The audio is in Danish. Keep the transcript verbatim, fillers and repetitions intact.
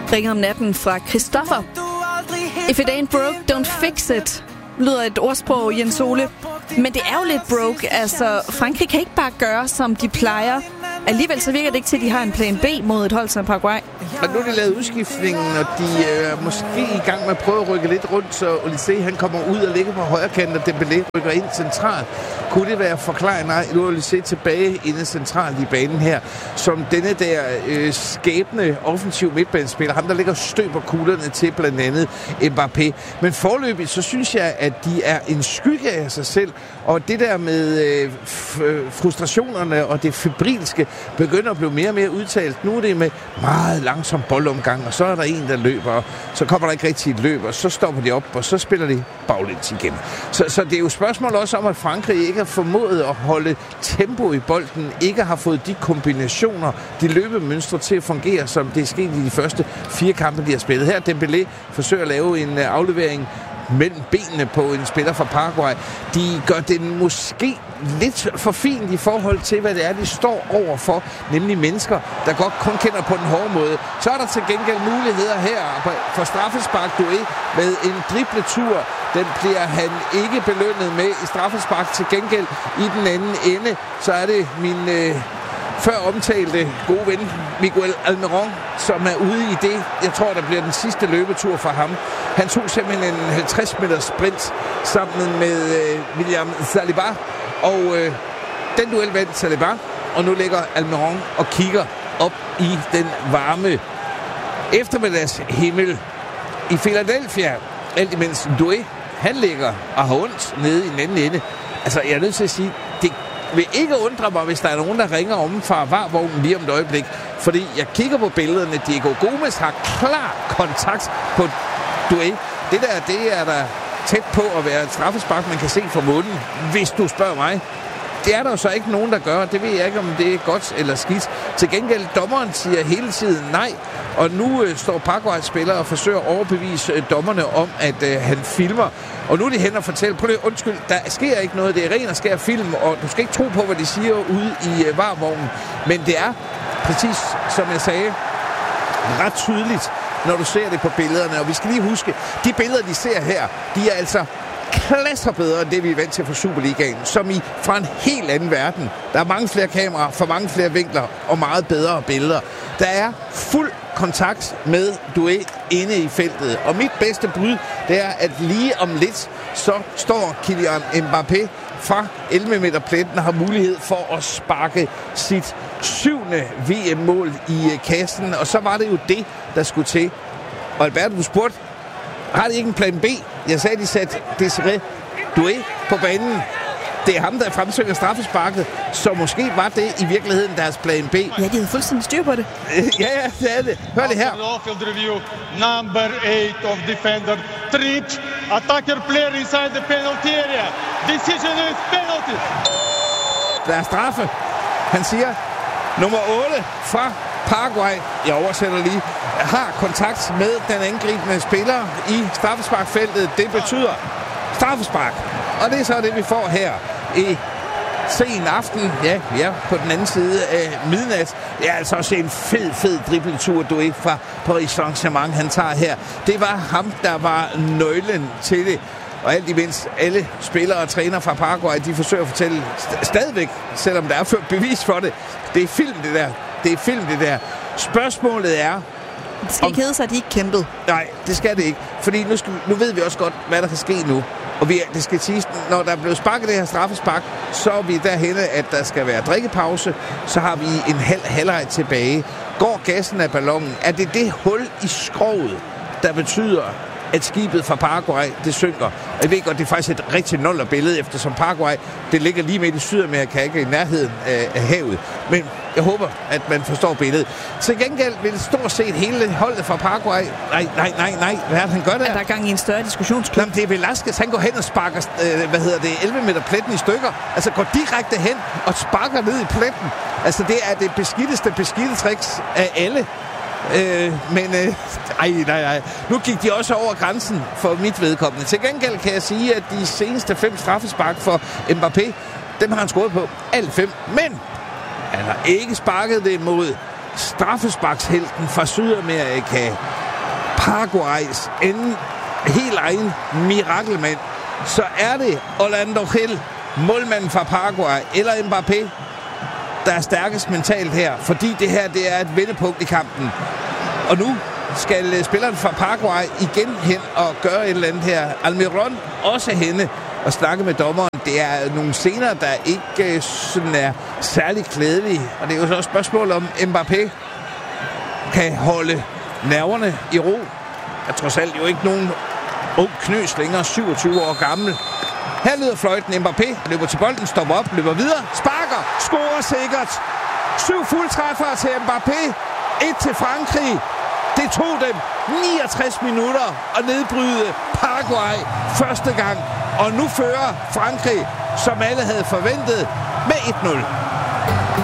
ringer om natten fra Christoffer. If it ain't broke, don't fix it, lyder et ordsprog, Jens Ole. Men det er jo lidt broke. Altså, Frankrig kan ikke bare gøre, som de plejer. Alligevel så virker det ikke til, at de har en plan B mod et hold som Paraguay. Og nu er de lavet udskiftningen, og de er måske i gang med at prøve at rykke lidt rundt, så Olysée, han kommer ud og ligger på højre kant, og Dembélé rykker ind centralt. Kunne det være forklaret? Nej, nu er Olysée tilbage inde centralt i banen her, som denne der øh, skæbne offensiv midtbanespiller, ham der ligger og støber kuglerne til blandt andet Mbappé. Men forløbigt, så synes jeg, at de er en skygge af sig selv, og det der med øh, f- frustrationerne og det febrilske begynder at blive mere og mere udtalt. Nu er det med meget langsom boldomgang, og så er der en, der løber, og så kommer der ikke rigtig et løb, og så stopper de op, og så spiller de baglæns igen. Så, så det er jo spørgsmål også om, at Frankrig ikke har formået at holde tempo i bolden, ikke har fået de kombinationer, de løbemønstre til at fungere, som det er sket i de første fire kampe, de har spillet. Her Dembélé forsøger at lave en aflevering mellem benene på en spiller fra Paraguay. De gør den måske lidt for fint i forhold til, hvad det er, de står over for, nemlig mennesker, der godt kun kender på den hårde måde. Så er der til gengæld muligheder her for straffespark Doué med en dribletur. Den bliver han ikke belønnet med i straffespark. Til gengæld i den anden ende, så er det min øh, før omtalte gode ven Miguel Almiron, som er ude i det. Jeg tror, der bliver den sidste løbetur for ham. Han tog simpelthen en halvtreds meters sprint sammen med øh, William Saliba, og øh, den duel vandt Saliba, og nu ligger Almiron og kigger op i den varme eftermiddagshimmel i Philadelphia, alt imens Doué, han ligger og har ondt nede i den anden ende. Altså, jeg er nødt til at sige, det vil ikke undre mig, hvis der er nogen, der ringer om fra varvognen lige om et øjeblik. Fordi jeg kigger på billederne. Diego Gomes har klar kontakt på Doué. Det der, det er der tæt på at være et straffespark, man kan se fra munden, hvis du spørger mig. Det er der jo så ikke nogen, der gør. Det ved jeg ikke, om det er godt eller skidt. Til gengæld, dommeren siger hele tiden nej. Og nu øh, står Paraguays spiller og forsøger at overbevise øh, dommerne om, at øh, han filmer. Og nu er de hen og fortæller, prøv det, undskyld, der sker ikke noget. Det er ren og skær film, og du skal ikke tro på, hvad de siger ude i øh, varvognen. Men det er, præcis som jeg sagde, ret tydeligt, når du ser det på billederne. Og vi skal lige huske, de billeder, de ser her, de er altså klasser bedre end det, vi er vant til fra Superligaen, som i fra en helt anden verden. Der er mange flere kameraer, for mange flere vinkler og meget bedre billeder. Der er fuld kontakt med Doué inde i feltet. Og mit bedste bud, det er, at lige om lidt, så står Kylian Mbappé fra elleve meter pletten og har mulighed for at sparke sit syvende V M-mål i kassen. Og så var det jo det, der skulle til. Og Albert, du spurgte, har de ikke en plan B? Jeg sagde, de satte Desiré Doué på banen. Det er ham, der fremsøger straffesparket, så måske var det i virkeligheden deres plan B. Ja, de havde fuldstændig styr på det. ja, ja, det er det. Hør det her. Field review, number eight of defender, tripped, attacker player inside the penalty area. Decision is penalty. Der er straffe. Han siger, nummer otte fra Paraguay, jeg oversætter lige, har kontakt med den angribende spiller i straffesparkfeltet. Det betyder straffespark. Og det er så det, vi får her i sen aften. Ja, ja, på den anden side af midnat. Det er altså også en fed, fed dribletur, du ikke fra Paris Saint-Germain, han tager her. Det var ham, der var nøglen til det. Og alt imens alle spillere og træner fra Paraguay, de forsøger at fortælle st- stadigvæk, selvom der er ført bevis for det. Det er film, det der. Det er film, det der. Spørgsmålet er... Det skal ikke hedde sig, at de ikke kæmpede. Nej, det skal det ikke. Fordi nu, skal, nu ved vi også godt, hvad der kan ske nu. Og vi, det skal siges, når der er blevet sparket det her straffespark, så er vi derhenne, at der skal være drikkepause. Så har vi en halv halvleg tilbage. Går gassen af ballonen? Er det det hul i skroget, der betyder, at skibet fra Paraguay, det synker? Jeg ved godt, det er faktisk et rigtig noller billede, eftersom Paraguay, det ligger lige midt i Sydamerika, ikke i nærheden af, af havet. Men jeg håber, at man forstår billedet. Til gengæld vil stort set hele holdet fra Paraguay... Nej, nej, nej, nej. Hvad er det, han gør der? Ja, der er gang i en større diskussionsklub. Jamen, det er Velasquez. Han går hen og sparker, øh, hvad hedder det, elleve meter pletten i stykker. Altså går direkte hen og sparker ned i pletten. Altså, det er det beskidteste beskidte tricks af alle. Øh, men øh, ej, nej, nej. Nu gik de også over grænsen for mit vedkommende. Til gengæld kan jeg sige, at de seneste fem straffespark for Mbappé, dem har han scoret på. Alle fem. Men han har ikke sparket det mod straffesparkshelten fra Sydamerika, Paraguays enden, helt egen mirakelmand, så er det Orlando Gil, målmanden fra Paraguay, eller Mbappé, der er stærkest mentalt her, fordi det her det er et vendepunkt i kampen. Og nu skal spilleren fra Paraguay igen hen og gøre et eller andet her. Almiron også henne og snakke med dommeren. Det er nogle scener, der ikke sådan er særlig klædelige. Og det er jo så et spørgsmål om Mbappé kan holde nerverne i ro. Jeg tror selv jo ikke nogen ung knøs længere, syvogtyve år gammel. Her lyder fløjten. Mbappé løber til bolden, stopper op, løber videre, sparker, scorer sikkert. Syv fuldtræffere til Mbappé. Et til Frankrig. Det tog dem niogtres minutter at nedbryde Paraguay første gang. Og nu fører Frankrig, som alle havde forventet, med et nul.